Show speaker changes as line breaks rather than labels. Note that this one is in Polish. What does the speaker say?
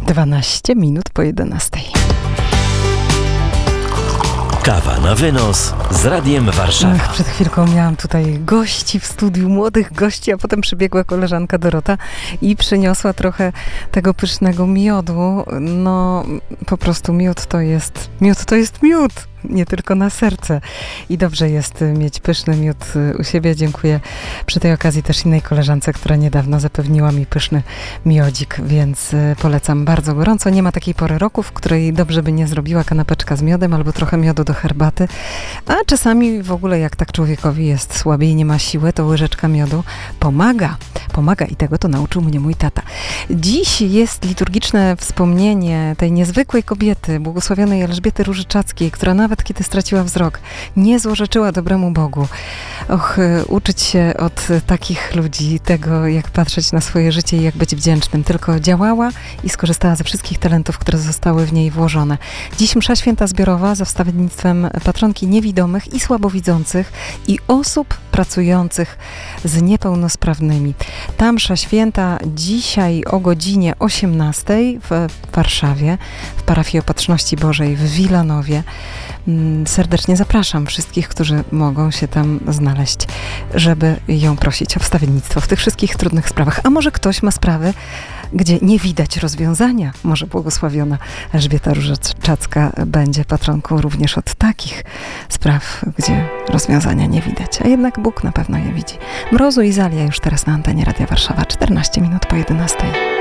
12 minut po 11.
Kawa na wynos z Radiem Warszawa.
Przed chwilką miałam tutaj gości w studiu, młodych gości, a potem przybiegła koleżanka Dorota i przyniosła trochę tego pysznego miodu. No, po prostu miód to jest miód, nie tylko na serce. I dobrze jest mieć pyszny miód u siebie. Dziękuję przy tej okazji też innej koleżance, która niedawno zapewniła mi pyszny miodzik, więc polecam bardzo gorąco. Nie ma takiej pory roku, w której dobrze by nie zrobiła kanapeczka z miodem albo trochę miodu do herbaty, a czasami w ogóle jak tak człowiekowi jest słabiej, nie ma siły, to łyżeczka miodu pomaga i tego to nauczył mnie mój tata. Dziś jest liturgiczne wspomnienie tej niezwykłej kobiety, błogosławionej Elżbiety Różyczackiej, która nawet kiedy straciła wzrok, nie złorzeczyła dobremu Bogu. Uczyć się od takich ludzi tego, jak patrzeć na swoje życie i jak być wdzięcznym. Tylko działała i skorzystała ze wszystkich talentów, które zostały w niej włożone. Dziś msza święta zbiorowa za wstawiennictwem patronki niewidomych i słabowidzących i osób pracujących z niepełnosprawnymi. Ta msza święta dzisiaj o godzinie 18 w Warszawie, w parafii Opatrzności Bożej w Wilanowie. Serdecznie zapraszam wszystkich, którzy mogą się tam znaleźć, żeby ją prosić o wstawiennictwo w tych wszystkich trudnych sprawach. A może ktoś ma sprawy, gdzie nie widać rozwiązania? Może błogosławiona Elżbieta Różyczacka będzie patronką również od takich spraw, gdzie rozwiązania nie widać. A jednak Bóg na pewno je widzi. Mrozu i Zalia już teraz na antenie Radia Warszawa, 14 minut po 11.